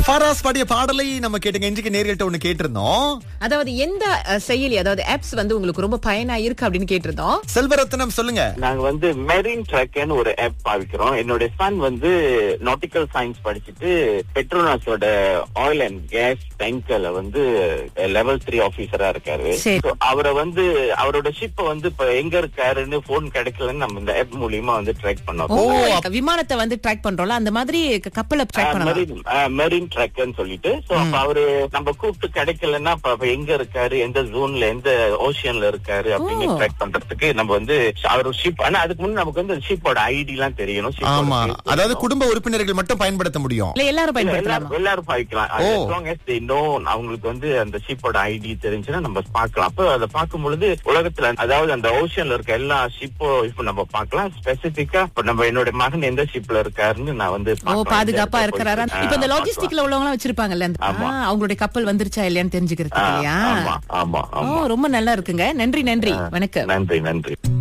ஃபாராஸ் பாடிய பாடலை நம்ம கேட்டுங்க. இன்றைக்கு நேர்கள்ட்ட ஒண்ணு கேட்டிருந்தோம். அதாவது எந்த செயலி, அதாவது ஆப்ஸ் வந்து உங்களுக்கு ரொம்ப பயனா இருக்கு அப்படின்னு கேட்டிருந்தோம். செல்வரத்னம் சொல்லுங்க. நாங்க வந்து மெரின் ட்ராக்னு ஒரு ஆப் பாவிக்கிறோம். என்னோட சன் வந்து நாட்டிக்கல் சயின்ஸ் படிச்சுட்டு பெட்ரோனாஸோட ஆயில் அண்ட் கேஸ் டேங்கர்ல வந்து லெவல் 3 ஆபீசரா இருக்காரு. So, அவரை வந்து அவரோட ஷிப்பை வந்து இப்ப எங்க இருக்காருன்னு போன் கிடைக்கலன்னு நம்ம இந்த ஆப் மூலியமா வந்து ட்ராக் பண்ணோம். விமானத்தை வந்து ட்ராக் பண்றோம்ல, அந்த மாதிரி கப்பலை ட்ராக் பண்ணலாம். மெரின் ட்ராக்னு சொல்லிட்டு அப்ப அவரு நம்ம கூப்பிட்டு கிடைக்கலன்னா அப்ப எங்க இருக்காரு, எந்த ஜோன்ல, எந்த ஓஷியன்ல இருக்காரு அப்படின்னு ட்ராக் பண்றதுக்கு நம்ம வந்து அவர் ஷிப். ஆனா அதுக்கு முன்னாடி நமக்கு வந்து ஷிப்போட ஐடி எல்லாம் தெரியணும். ஆமா, அதாவது குடும்ப உறுப்பினர்கள் மட்டும் பயன்படுத்த முடியும். எல்லாரும் பயன்படுத்தலாம். எல்லாரும் பாய்க்கலாம். அவங்களுக்கு வந்து அந்த ஷிப்போட ஐடி தெரிஞ்சுன்னா நம்ம பார்க்கலாம். அப்ப அதை பார்க்கும் பொழுது உலகத்துல, அதாவது அந்த ஓஷன்ல இருக்க எல்லா ஷிப்போ இப்ப நம்ம பார்க்கலாம். ஸ்பெசிபிக்கா இப்ப நம்ம என்னோட மகன் எந்த ஷிப்ல இருக்காருன்னு நான் வந்து பாதுகாப்பா இருக்கிறாரா. இப்ப இந்த லாஜிஸ்டிக்ல உள்ளவங்க எல்லாம் வச்சிருப்பாங்கல்ல, அவங்களுடைய கப்பல் வந்துருச்சா இல்லையான்னு தெரிஞ்சுக்கிறது இல்லையா? ஆமா. ரொம்ப நல்லா இருக்குங்க. நன்றி. வணக்கம். நன்றி.